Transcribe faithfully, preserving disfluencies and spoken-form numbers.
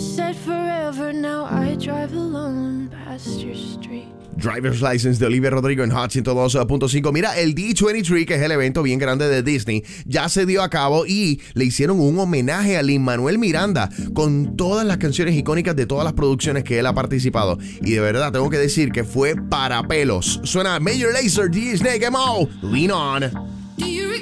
said forever, now I drive alone past your street. Driver's License de Olivia Rodrigo en Hot ciento dos punto cinco. Mira, el D veintitrés, que es el evento bien grande de Disney, ya se dio a cabo y le hicieron un homenaje a Lin-Manuel Miranda con todas las canciones icónicas de todas las producciones que él ha participado. Y de verdad, tengo que decir que fue para pelos. Suena Major Lazer, D J Snake, M O, Lean On.